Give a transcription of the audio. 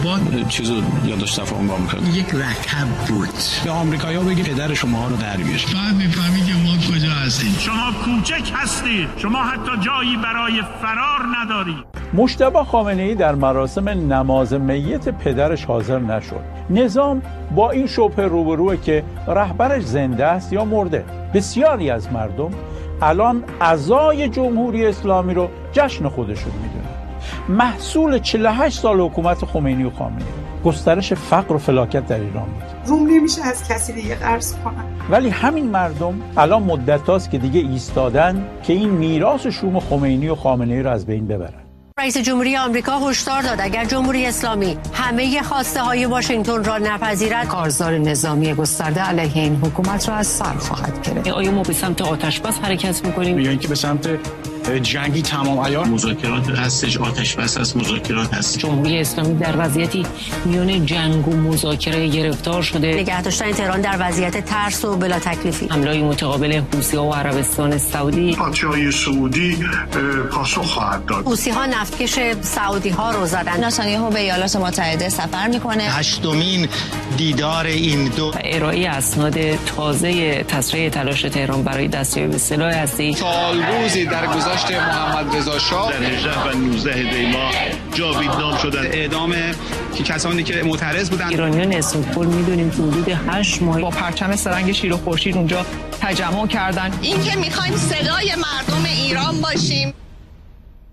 انتخابات چیزو یادداشت تفاهم می‌کنه. یک رقم بود. به آمریکایی‌ها بگید پدر شما رو در بیارید. فهمی که ما کجا هستیم. شما کوچک هستید. شما حتی جایی برای فرار ندارید. مجتبی خامنه‌ای در مراسم نماز میت پدرش حاضر نشد. نظام با این شبهه روبروه که رهبرش زنده است یا مرده. بسیاری از مردم الان عزای جمهوری اسلامی رو جشن خودشون میدونن. محصول 48 سال حکومت خمینی و خامنه‌ای، گسترش فقر و فلاکت در ایران بود. روم نمیشه از کسی دیگه قرض کنن. ولی همین مردم الان مدت‌هاست که دیگه ایستادن که این میراث شوم خمینی و خامنه‌ای رو از بین ببرن. رئیس جمهوری آمریکا هشدار داد اگر جمهوری اسلامی همه خواسته های واشنگتن را نپذیرد، کارزار نظامی گسترده علیه این حکومت را از سر خواهد گرفت. آیا ما به سمت آتش‌بس حرکت می‌کنیم یا اینکه به سمت جنگی تمام عیار؟ مذاکرات هستش، آتش بس هست، مذاکرات هست. جمهوری اسلامی در وضعیتی میان جنگ و مذاکره گرفتار شده. نگه داشتن تهران در وضعیت ترس و بلا تکلیفی. حمله‌های متقابل حوثی‌ها و عربستان سعودی. پادشاهی سعودی پاسخ خواهد داد. حوثی‌ها نفتکش سعودی‌ها رو زدن. نتانیاهو به ایالات متحده سفر می‌کنه. هشتمین دیدار این دو. ارائه اسناد تازه تسریع تلاش تهران برای دستیابی به سلاح هسته‌ای. سالروزی در گذشت محمد رضا شاه در 18 و 19 دی ماه جاویدنام شدند. اعدام کسانی که معترض بودند. ایرانیان اسماعیل میدونیم که حدود 8 ماه با پرچم سرنگ شیر و خورشید اونجا تجمع کردن. این که میخوایم صدای مردم ایران باشیم.